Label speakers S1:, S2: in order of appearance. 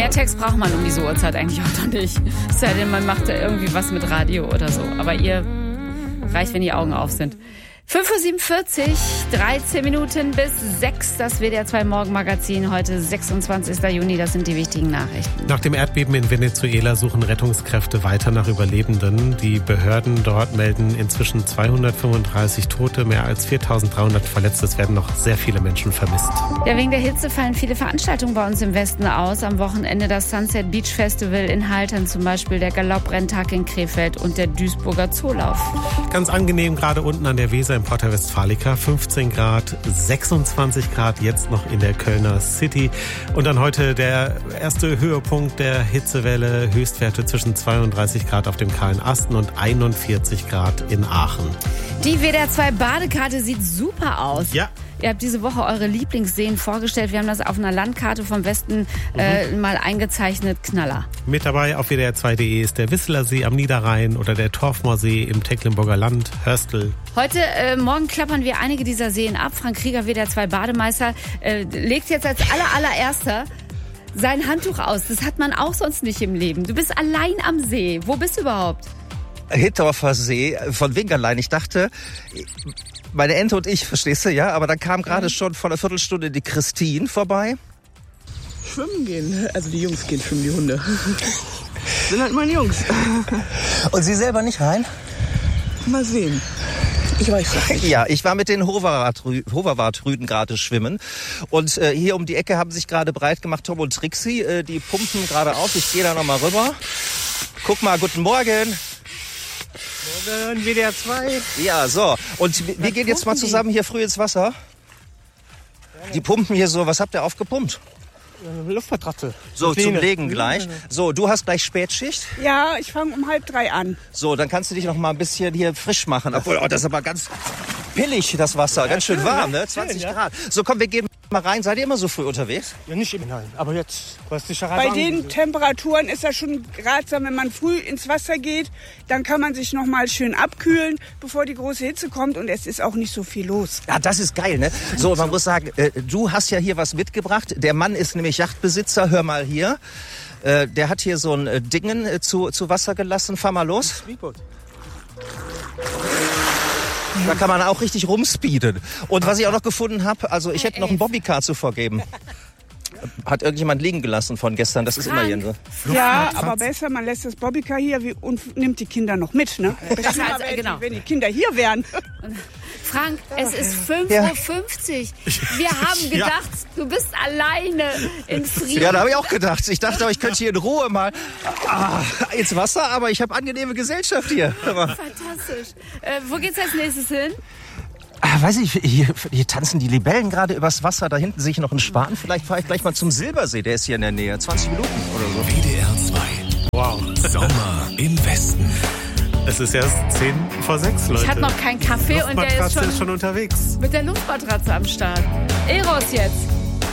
S1: Mehr Text braucht man um diese Uhrzeit eigentlich auch noch nicht. Es sei denn, man macht da irgendwie was mit Radio oder so. Aber ihr reicht, wenn die Augen auf sind. 5.47 Uhr, 13 Minuten bis 6, das WDR 2 Morgenmagazin, heute 26. Juni, das sind die wichtigen Nachrichten.
S2: Nach dem Erdbeben in Venezuela suchen Rettungskräfte weiter nach Überlebenden. Die Behörden dort melden inzwischen 235 Tote, mehr als 4.300 Verletzte. Es werden noch sehr viele Menschen vermisst.
S1: Ja, wegen der Hitze fallen viele Veranstaltungen bei uns im Westen aus. Am Wochenende das Sunset Beach Festival in Haltern, zum Beispiel der Galopprrenntag in Krefeld und der Duisburger Zoolauf.
S2: Ganz angenehm, gerade unten an der Weser in Porta Westfalica, 15 Grad, 26 Grad jetzt noch in der Kölner City. Und dann heute der erste Höhepunkt der Hitzewelle, Höchstwerte zwischen 32 Grad auf dem Kahlen Asten und 41 Grad in Aachen.
S1: Die WDR 2 Badekarte sieht super aus.
S2: Ja.
S1: Ihr habt diese Woche eure Lieblingsseen vorgestellt. Wir haben das auf einer Landkarte vom Westen mal eingezeichnet. Knaller.
S2: Mit dabei auf WDR2.de ist der Wisseler See am Niederrhein oder der Torfmoorsee im Tecklenburger Land, Hörstel.
S1: Heute Morgen klappern wir einige dieser Seen ab. Frank Krieger, WDR 2 Bademeister, legt jetzt als allererster sein Handtuch aus. Das hat man auch sonst nicht im Leben. Du bist allein am See. Wo bist du überhaupt?
S3: Hittorfer See, von Wingerlein. Ich dachte, meine Ente und ich, verstehst du, ja? Aber dann kam gerade schon vor einer Viertelstunde die Christine vorbei.
S4: Schwimmen gehen. Also die Jungs gehen schwimmen, die Hunde. Sind halt meine Jungs.
S3: Und Sie selber nicht rein?
S4: Mal sehen. Ich weiß es nicht.
S3: Ja, ich war mit den Hoverwart-Rüden gerade schwimmen. Und hier um die Ecke haben sich gerade breit gemacht Tom und Trixie. Die pumpen gerade auf. Ich gehe da nochmal rüber. Guck mal, guten Morgen.
S5: Morgen, WDR 2.
S3: Ja, so. Und wir gehen jetzt mal zusammen hier früh ins Wasser. Die pumpen hier so. Was habt ihr aufgepumpt?
S5: Luftmatratze.
S3: So, zum Legen gleich. So, du hast gleich Spätschicht.
S4: Ja, ich fange um 2:30 an.
S3: So, dann kannst du dich noch mal ein bisschen hier frisch machen. Obwohl, das ist aber ganz pillig, das Wasser. Ganz schön warm, ne? 20 Grad. So, komm, wir gehen mal rein. Seid ihr immer so früh unterwegs?
S5: Ja, nicht immer, nein. Aber jetzt, was die
S4: Bei den Temperaturen ist das schon ratsam, wenn man früh ins Wasser geht. Dann kann man sich noch mal schön abkühlen, bevor die große Hitze kommt. Und es ist auch nicht so viel los.
S3: Ja, das ist geil, ne? So, man muss sagen, du hast ja hier was mitgebracht. Der Mann ist nämlich Yachtbesitzer. Hör mal hier. Der hat hier so ein Dingen zu Wasser gelassen. Fahr mal los.
S5: Speedboot.
S3: Da kann man auch richtig rumspeeden. Und was ich auch noch gefunden habe, also ich hätte noch ein Bobbycar zu vergeben. Hat irgendjemand liegen gelassen von gestern, das ist immer hier so.
S4: Ja, aber besser, man lässt das Bobbycar hier und nimmt die Kinder noch mit, ne? Besser,
S1: genau.
S4: wenn die Kinder hier wären.
S1: Frank, es ist 5.50 Uhr. Wir haben gedacht, du bist alleine in Frieden.
S3: Ja, da habe ich auch gedacht. Ich dachte, ich könnte hier in Ruhe mal ins Wasser, aber ich habe angenehme Gesellschaft hier.
S1: Fantastisch. Wo geht's als nächstes hin?
S3: Weiß ich, hier tanzen die Libellen gerade übers Wasser. Da hinten sehe ich noch einen Schwan. Vielleicht fahre ich gleich mal zum Silbersee, der ist hier in der Nähe. 20 Minuten oder so.
S6: WDR 2.
S2: Wow.
S6: Sommer im Westen.
S2: Es ist erst 5:50, Leute.
S1: Ich hatte noch keinen Kaffee und der ist schon
S2: unterwegs.
S1: mit der Luftmatratze am Start. Eros jetzt.